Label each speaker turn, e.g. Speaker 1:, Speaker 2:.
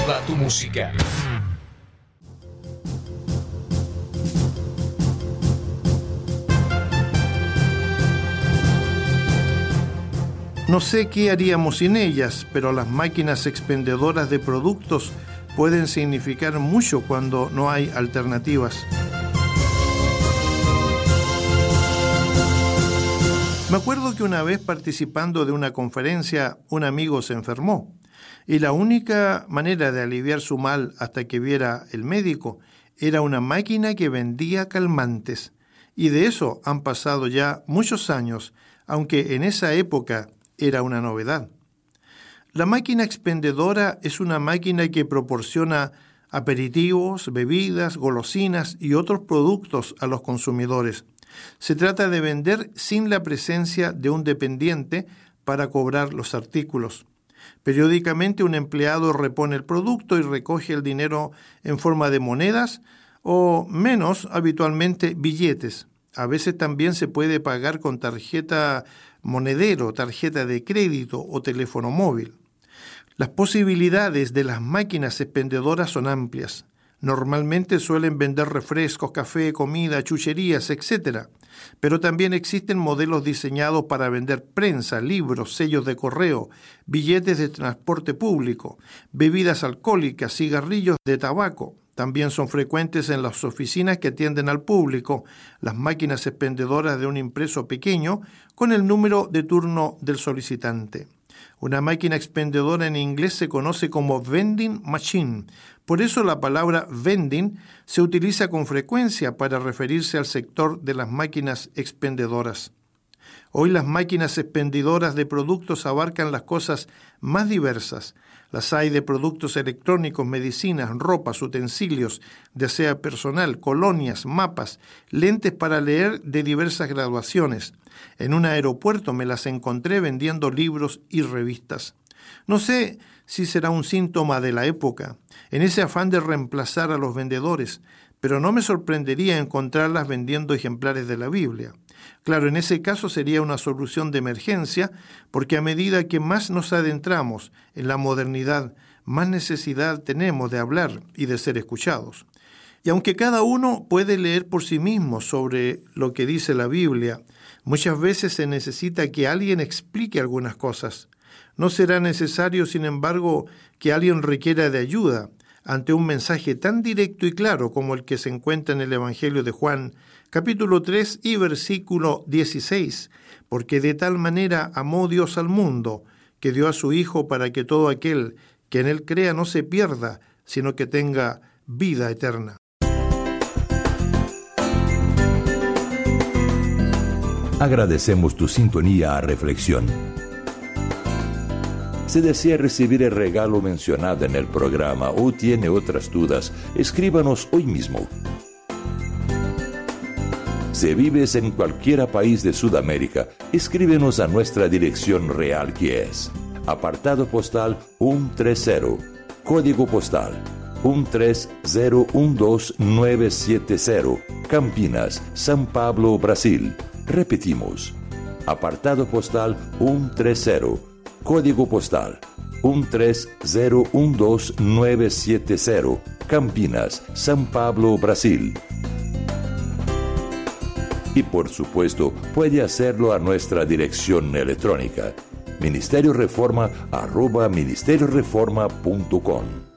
Speaker 1: toda tu música.
Speaker 2: No sé qué haríamos sin ellas, pero las máquinas expendedoras de productos pueden significar mucho cuando no hay alternativas. Me acuerdo que una vez participando de una conferencia, un amigo se enfermó y la única manera de aliviar su mal hasta que viera el médico era una máquina que vendía calmantes. Y de eso han pasado ya muchos años, aunque en esa época era una novedad. La máquina expendedora es una máquina que proporciona aperitivos, bebidas, golosinas y otros productos a los consumidores. Se trata de vender sin la presencia de un dependiente para cobrar los artículos. Periódicamente un empleado repone el producto y recoge el dinero en forma de monedas o, menos habitualmente, billetes. A veces también se puede pagar con tarjeta monedero, tarjeta de crédito o teléfono móvil. Las posibilidades de las máquinas expendedoras son amplias. Normalmente suelen vender refrescos, café, comida, chucherías, etc. Pero también existen modelos diseñados para vender prensa, libros, sellos de correo, billetes de transporte público, bebidas alcohólicas, cigarrillos de tabaco. También son frecuentes en las oficinas que atienden al público las máquinas expendedoras de un impreso pequeño con el número de turno del solicitante. Una máquina expendedora en inglés se conoce como vending machine. Por eso la palabra vending se utiliza con frecuencia para referirse al sector de las máquinas expendedoras. Hoy las máquinas expendedoras de productos abarcan las cosas más diversas. Las hay de productos electrónicos, medicinas, ropas, utensilios, de aseo personal, colonias, mapas, lentes para leer de diversas graduaciones. En un aeropuerto me las encontré vendiendo libros y revistas. No sé si será un síntoma de la época, en ese afán de reemplazar a los vendedores, pero no me sorprendería encontrarlas vendiendo ejemplares de la Biblia. Claro, en ese caso sería una solución de emergencia, porque a medida que más nos adentramos en la modernidad, más necesidad tenemos de hablar y de ser escuchados. Y aunque cada uno puede leer por sí mismo sobre lo que dice la Biblia, muchas veces se necesita que alguien explique algunas cosas. No será necesario, sin embargo, que alguien requiera de ayuda ante un mensaje tan directo y claro como el que se encuentra en el Evangelio de Juan, capítulo 3 y versículo 16, porque de tal manera amó Dios al mundo, que dio a su Hijo para que todo aquel que en él crea no se pierda, sino que tenga vida eterna.
Speaker 3: Agradecemos tu sintonía a Reflexión. Si desea recibir el regalo mencionado en el programa o tiene otras dudas, escríbanos hoy mismo. Si vives en cualquier país de Sudamérica, escríbenos a nuestra dirección real, que es apartado postal 130, código postal 13012970, Campinas, São Paulo, Brasil. Repetimos, apartado postal 130, código postal 13012970, Campinas, São Paulo, Brasil. Y por supuesto, puede hacerlo a nuestra dirección electrónica, ministerioreforma@ministerioreforma.com.